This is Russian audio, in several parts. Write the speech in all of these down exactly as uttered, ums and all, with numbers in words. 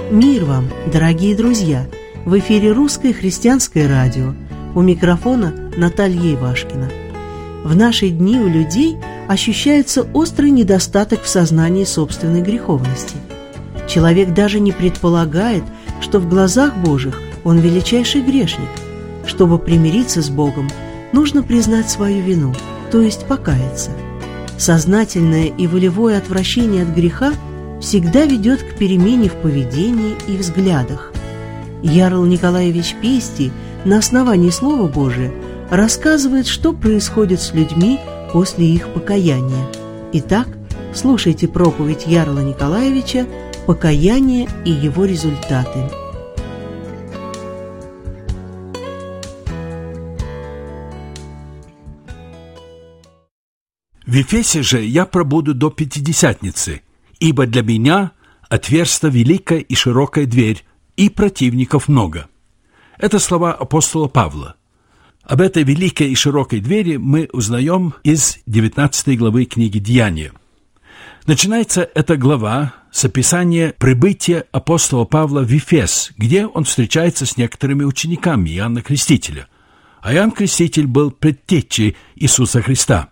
Мир вам, дорогие друзья! В эфире Русское христианское радио. У микрофона Наталья Ивашкина. В наши дни у людей ощущается острый недостаток в сознании собственной греховности. Человек даже не предполагает, что в глазах Божьих он величайший грешник. Чтобы примириться с Богом, нужно признать свою вину, то есть покаяться. Сознательное и волевое отвращение от греха всегда ведет к перемене в поведении и взглядах. Ярл Николаевич Пестий на основании Слова Божия рассказывает, что происходит с людьми после их покаяния. Итак, слушайте проповедь Ярла Николаевича «Покаяние и его результаты». В Ефесе же я пробуду до Пятидесятницы, ибо для меня отверста великая и широкая дверь, и противников много. Это слова апостола Павла. Об этой великой и широкой двери мы узнаем из девятнадцатой главы книги «Деяния». Начинается эта глава с описания прибытия апостола Павла в Ефес, где он встречается с некоторыми учениками Иоанна Крестителя. А Иоанн Креститель был предтечей Иисуса Христа.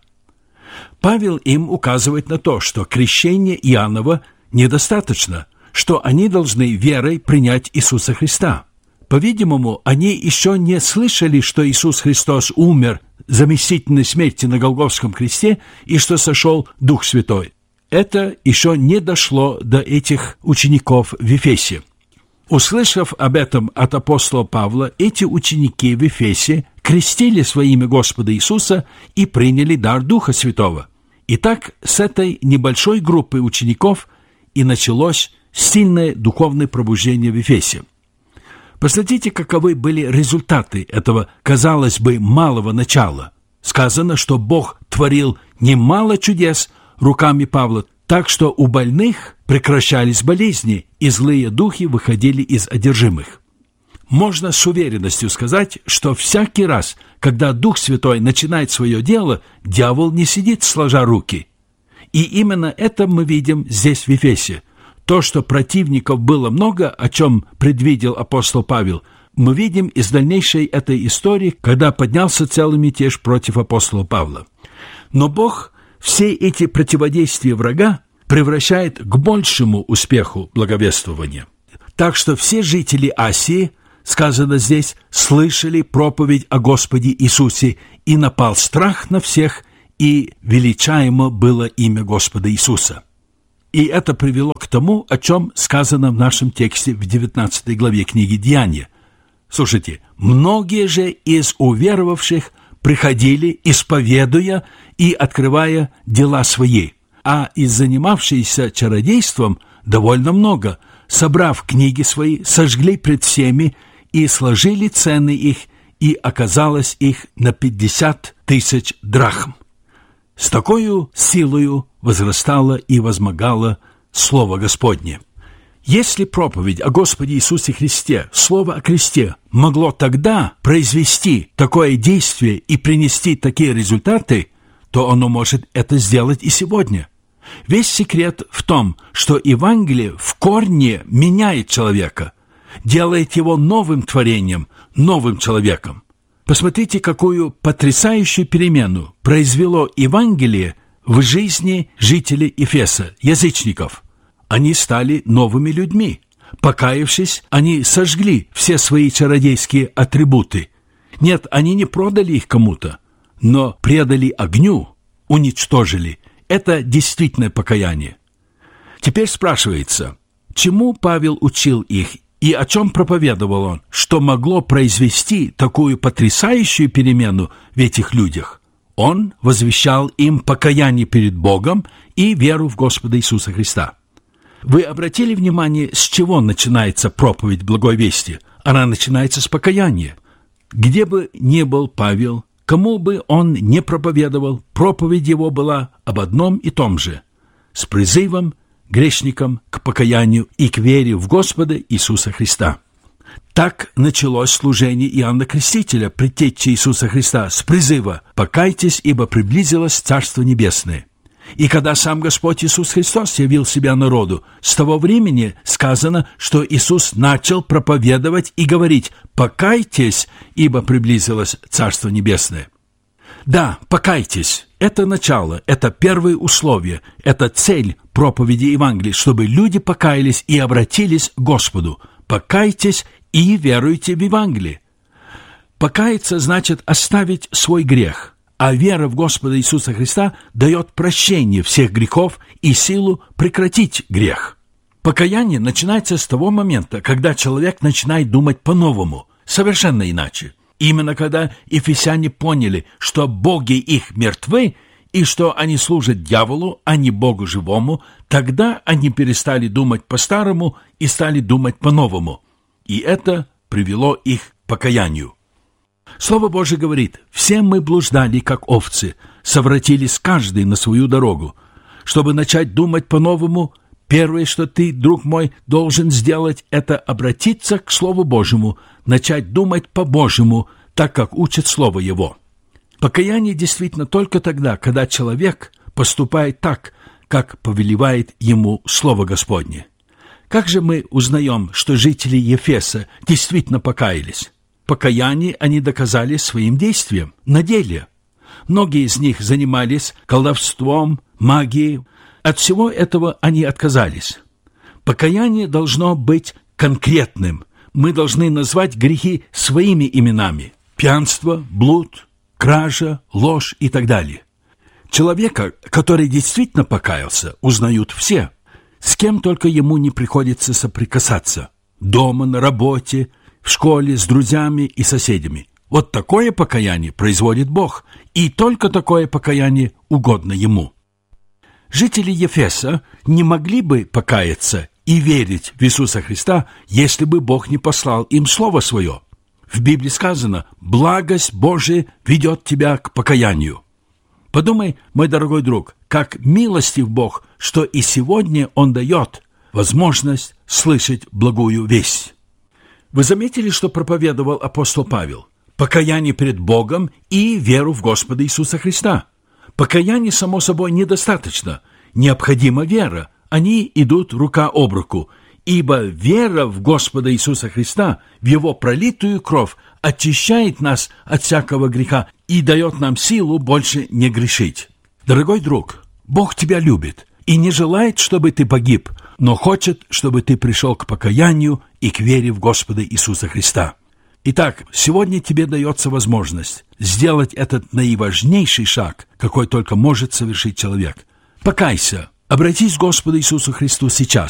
Павел им указывает на то, что крещение Иоаннова недостаточно, что они должны верой принять Иисуса Христа. По-видимому, они еще не слышали, что Иисус Христос умер заместительной смерти на Голгофском кресте и что сошел Дух Святой. Это еще не дошло до этих учеников в Ефесе. Услышав об этом от апостола Павла, эти ученики в Ефесе крестили во имя Господа Иисуса и приняли дар Духа Святого. Итак, с этой небольшой группы учеников и началось сильное духовное пробуждение в Ефесе. Посмотрите, каковы были результаты этого, казалось бы, малого начала. Сказано, что Бог творил немало чудес руками Павла, так что у больных прекращались болезни, и злые духи выходили из одержимых. Можно с уверенностью сказать, что всякий раз, когда Дух Святой начинает свое дело, дьявол не сидит сложа руки. И именно это мы видим здесь в Ефесе. То, что противников было много, о чем предвидел апостол Павел, мы видим из дальнейшей этой истории, когда поднялся целый мятеж против апостола Павла. Но Бог все эти противодействия врага превращает к большему успеху благовествования. Так что все жители Асии, сказано здесь, слышали проповедь о Господе Иисусе, и напал страх на всех, и величаемо было имя Господа Иисуса. И это привело к тому, о чем сказано в нашем тексте в девятнадцатой главе книги «Деяния». Слушайте, многие же из уверовавших приходили, исповедуя и открывая дела свои, а из занимавшихся чародейством довольно много, собрав книги свои, сожгли пред всеми и сложили цены их, и оказалось их на пятьдесят тысяч драхм. С такою силою возрастало и возмогало Слово Господне. Если проповедь о Господе Иисусе Христе, Слово о кресте, могло тогда произвести такое действие и принести такие результаты, то оно может это сделать и сегодня. Весь секрет в том, что Евангелие в корне меняет человека, делает его новым творением, новым человеком. Посмотрите, какую потрясающую перемену произвело Евангелие в жизни жителей Ефеса, язычников. Они стали новыми людьми. Покаявшись, они сожгли все свои чародейские атрибуты. Нет, они не продали их кому-то, но предали огню, уничтожили. Это действительное покаяние. Теперь спрашивается, чему Павел учил их и о чем проповедовал он, что могло произвести такую потрясающую перемену в этих людях? Он возвещал им покаяние перед Богом и веру в Господа Иисуса Христа. Вы обратили внимание, с чего начинается проповедь Благой Вести? Она начинается с покаяния. Где бы ни был Павел, кому бы он не проповедовал, проповедь его была об одном и том же – с призывом грешникам к покаянию и к вере в Господа Иисуса Христа. Так началось служение Иоанна Крестителя, предтечи Иисуса Христа, с призыва «Покайтесь, ибо приблизилось Царство Небесное». И когда сам Господь Иисус Христос явил себя народу, с того времени сказано, что Иисус начал проповедовать и говорить: «Покайтесь, ибо приблизилось Царство Небесное». Да, покайтесь. Это начало, это первое условие, это цель проповеди Евангелия, чтобы люди покаялись и обратились к Господу. Покайтесь и веруйте в Евангелие. Покаяться значит оставить свой грех. А вера в Господа Иисуса Христа дает прощение всех грехов и силу прекратить грех. Покаяние начинается с того момента, когда человек начинает думать по-новому, совершенно иначе. Именно когда ефесяне поняли, что боги их мертвы и что они служат дьяволу, а не Богу живому, тогда они перестали думать по-старому и стали думать по-новому. И это привело их к покаянию. Слово Божие говорит: «Все мы блуждали, как овцы, совратились каждый на свою дорогу». Чтобы начать думать по-новому, первое, что ты, друг мой, должен сделать, это обратиться к Слову Божьему, начать думать по-божьему, так как учит Слово Его. Покаяние действительно только тогда, когда человек поступает так, как повелевает ему Слово Господне. Как же мы узнаем, что жители Ефеса действительно покаялись? Покаяние они доказали своим действием, на деле. Многие из них занимались колдовством, магией. От всего этого они отказались. Покаяние должно быть конкретным. Мы должны назвать грехи своими именами: пьянство, блуд, кража, ложь и так далее. Человека, который действительно покаялся, узнают все, с кем только ему не приходится соприкасаться. Дома, на работе, в школе, с друзьями и соседями. Вот такое покаяние производит Бог, и только такое покаяние угодно Ему. Жители Ефеса не могли бы покаяться и верить в Иисуса Христа, если бы Бог не послал им Слово Свое. В Библии сказано: «Благость Божия ведет тебя к покаянию». Подумай, мой дорогой друг, как милостив Бог, что и сегодня Он дает возможность слышать благую весть. Вы заметили, что проповедовал апостол Павел? Покаяние перед Богом и веру в Господа Иисуса Христа. Покаяние, само собой, недостаточно. Необходима вера. Они идут рука об руку. Ибо вера в Господа Иисуса Христа, в Его пролитую кровь, очищает нас от всякого греха и дает нам силу больше не грешить. Дорогой друг, Бог тебя любит и не желает, чтобы ты погиб, но хочет, чтобы ты пришел к покаянию и к вере в Господа Иисуса Христа. Итак, сегодня тебе дается возможность сделать этот наиважнейший шаг, какой только может совершить человек. Покайся, обратись к Господу Иисусу Христу сейчас.